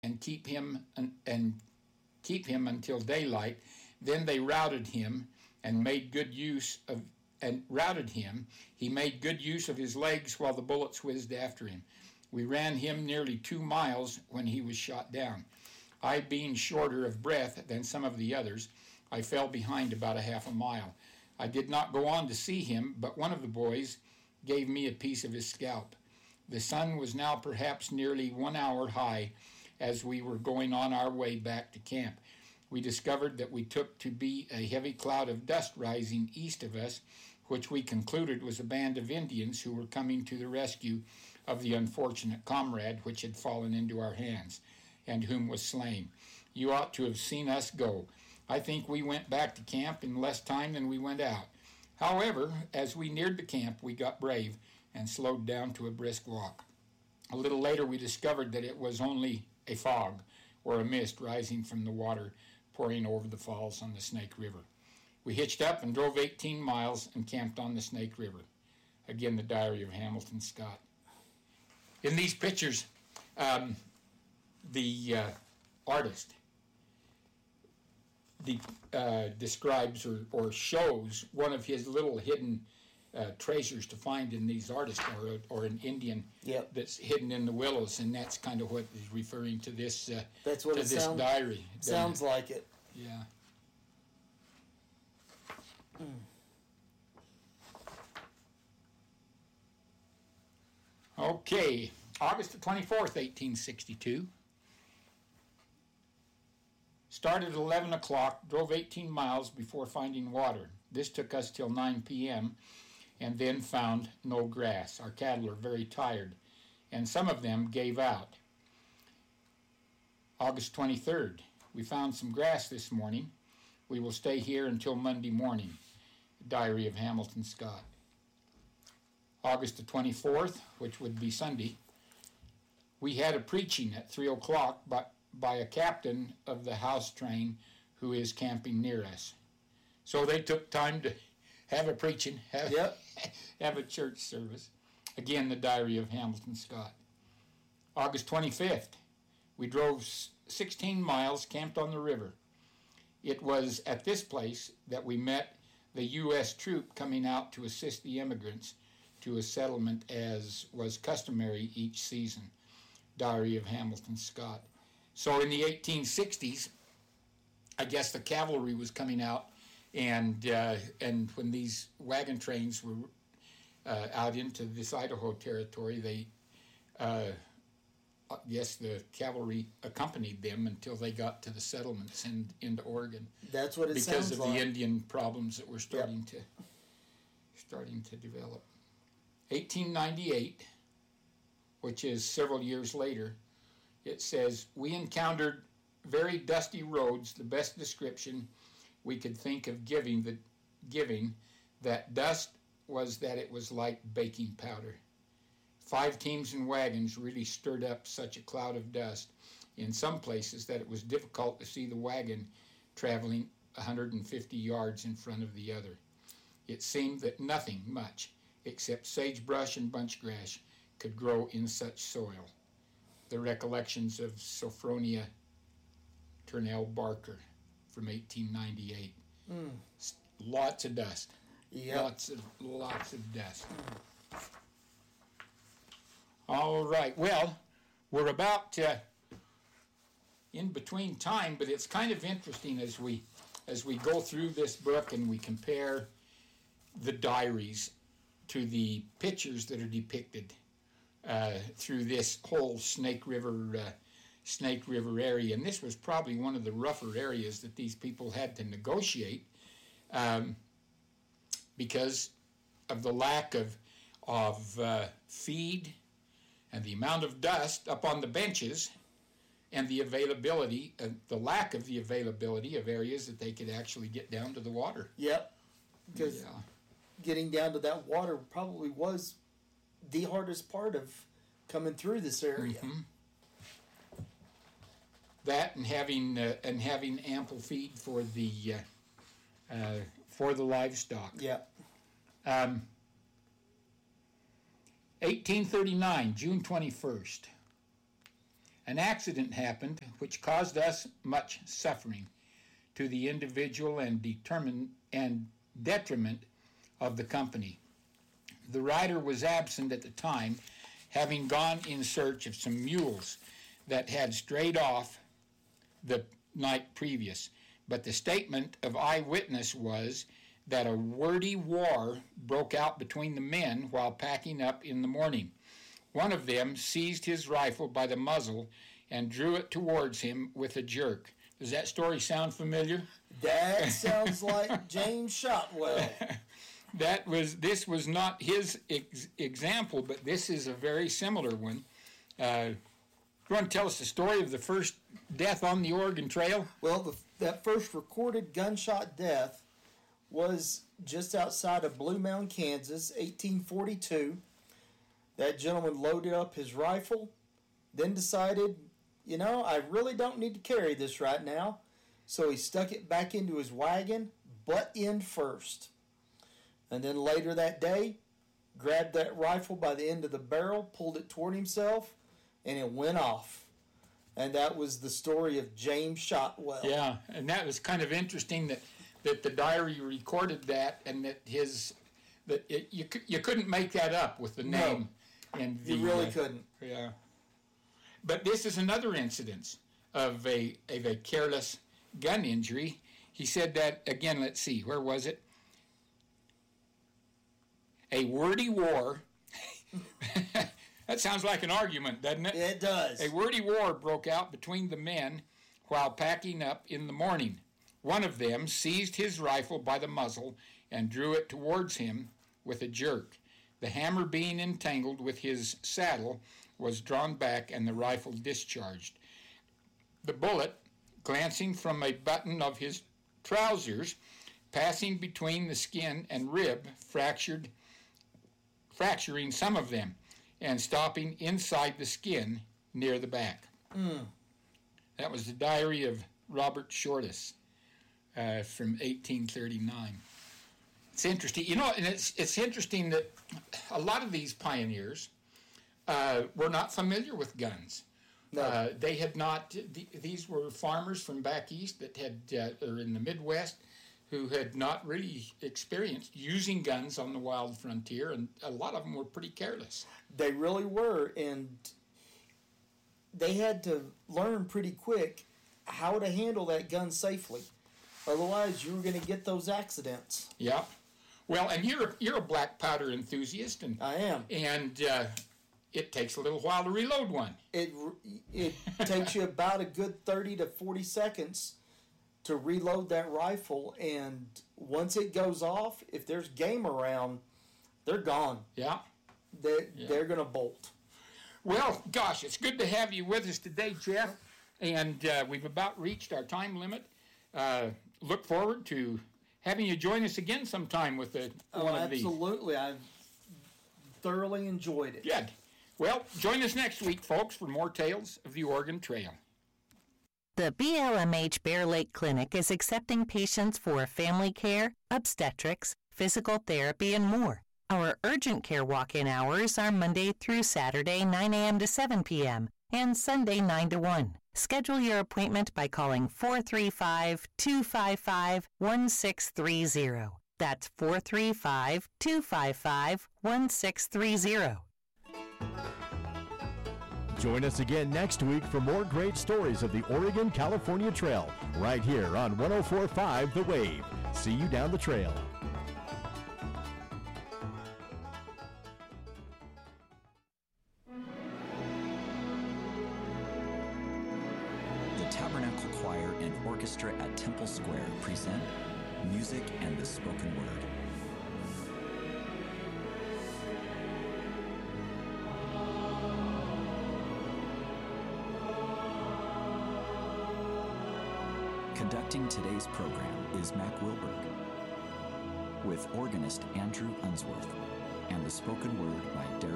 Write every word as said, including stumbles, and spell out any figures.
and keep him and, and keep him until daylight. Then they routed him and made good use of and routed him. He made good use of his legs while the bullets whizzed after him. We ran him nearly two miles when he was shot down. I, being shorter of breath than some of the others, I fell behind about a half a mile. I did not go on to see him, but one of the boys gave me a piece of his scalp. The sun was now perhaps nearly one hour high as we were going on our way back to camp. We discovered that we took to be a heavy cloud of dust rising east of us, which we concluded was a band of Indians who were coming to the rescue of the unfortunate comrade which had fallen into our hands, and whom was slain. You ought to have seen us go. I think we went back to camp in less time than we went out. However, as we neared the camp, we got brave and slowed down to a brisk walk. A little later, we discovered that it was only a fog or a mist rising from the water pouring over the falls on the Snake River. We hitched up and drove eighteen miles and camped on the Snake River. Again, the diary of Hamilton Scott. In these pictures, um, the uh, artist the, uh, describes or, or shows one of his little hidden uh, treasures to find in these artists, or, or an Indian yep. that's hidden in the willows, and that's kind of what is referring to this. Uh, that's what to it this sound, diary. Sounds like it. Yeah. Mm. Okay, August the twenty-fourth, eighteen sixty-two. Started at eleven o'clock, drove eighteen miles before finding water. This took us till nine p.m. and then found no grass. Our cattle are very tired, and some of them gave out. August twenty-third, we found some grass this morning. We will stay here until Monday morning. Diary of Hamilton Scott. August the twenty-fourth, which would be Sunday, we had a preaching at three o'clock by, by a captain of the house train who is camping near us. So they took time to have a preaching, have, yep. have a church service. Again, the diary of Hamilton Scott. August twenty-fifth, we drove sixteen miles, camped on the river. It was at this place that we met the U S troop coming out to assist the immigrants to a settlement as was customary each season. Diary of Hamilton Scott. So in the eighteen sixties, I guess the cavalry was coming out, and uh, and when these wagon trains were uh, out into this Idaho territory, they, uh, yes, the cavalry accompanied them until they got to the settlements in, into Oregon. That's what it because sounds of like. the Indian problems that were starting yep. to starting to develop. eighteen ninety-eight, which is several years later, it says, we encountered very dusty roads, the best description we could think of giving the giving that dust was that it was like baking powder. Five teams and wagons really stirred up such a cloud of dust in some places that it was difficult to see the wagon traveling one hundred fifty yards in front of the other. It seemed that nothing much except sagebrush and bunchgrass could grow in such soil. The recollections of Sophronia Turnell Barker from eighteen ninety-eight. Mm. Lots of dust. Yep. Lots of lots of dust. All right. Well, we're about uh, in between time, but it's kind of interesting as we as we go through this book and we compare the diaries to the pictures that are depicted uh, through this whole Snake River uh, Snake River area. And this was probably one of the rougher areas that these people had to negotiate um, because of the lack of of uh, feed and the amount of dust up on the benches and the availability, uh, the lack of the availability of areas that they could actually get down to the water. Yep. Because yeah. getting down to that water probably was the hardest part of coming through this area. Mm-hmm. That and having uh, and having ample feed for the uh, uh, for the livestock. Yeah. Um, eighteen thirty-nine, June twenty-first. An accident happened which caused us much suffering to the individual and determined and detriment of the company. The rider was absent at the time, having gone in search of some mules that had strayed off the night previous. But the statement of eyewitness was that a wordy war broke out between the men while packing up in the morning. One of them seized his rifle by the muzzle and drew it towards him with a jerk. Does that story sound familiar? That sounds like James Shotwell. That was this was not his ex- example, but this is a very similar one. Uh, you want to tell us the story of the first death on the Oregon Trail? Well, the, that first recorded gunshot death was just outside of Blue Mound, Kansas, eighteen forty-two. That gentleman loaded up his rifle, then decided, you know, I really don't need to carry this right now. So he stuck it back into his wagon, butt end first. And then later that day, grabbed that rifle by the end of the barrel, pulled it toward himself, and it went off. And that was the story of James Shotwell. Yeah, and that was kind of interesting that, that the diary recorded that, and that his that it, you you couldn't make that up with the name. No, and the, you really uh, couldn't. Yeah. But this is another incident of a of a careless gun injury. He said that again. Let's see, where was it? A wordy war. That sounds like an argument, doesn't it? It does. A wordy war broke out between the men while packing up in the morning. One of them seized his rifle by the muzzle and drew it towards him with a jerk. The hammer being entangled with his saddle was drawn back and the rifle discharged. The bullet, glancing from a button of his trousers, passing between the skin and rib, fractured fracturing some of them, and stopping inside the skin near the back. Mm. That was the diary of Robert Shortis uh, from eighteen thirty-nine. It's interesting, you know, and it's it's interesting that a lot of these pioneers uh, were not familiar with guns. No. Uh, they had not. Th- these were farmers from back east that had, uh, or in the Midwest, who had not really experienced using guns on the wild frontier, and a lot of them were pretty careless. They really were, and they had to learn pretty quick how to handle that gun safely. Otherwise, you were going to get those accidents. Yeah. Well, and you're you're a black powder enthusiast, and I am. And uh, it takes a little while to reload one. It it takes you about a good thirty to forty seconds to reload that rifle, and once it goes off, if there's game around, they're gone. Yeah. They, yeah. They're going to bolt. Well, gosh, it's good to have you with us today, Jeff, and uh, we've about reached our time limit. Uh, look forward to having you join us again sometime with the, oh, one of these. Absolutely. I've thoroughly enjoyed it. Good. Well, join us next week, folks, for more tales of the Oregon Trail. The B L M H Bear Lake Clinic is accepting patients for family care, obstetrics, physical therapy, and more. Our urgent care walk-in hours are Monday through Saturday, nine a.m. to seven p.m., and Sunday, nine to one. Schedule your appointment by calling four three five, two five five, one six three zero. That's four three five, two five five, one six three zero. Join us again next week for more great stories of the Oregon-California Trail, right here on one oh four point five The Wave. See you down the trail. The Tabernacle Choir and Orchestra at Temple Square present Music and the Spoken Word. Conducting today's program is Mac Wilberg, with organist Andrew Unsworth, and the spoken word by Derek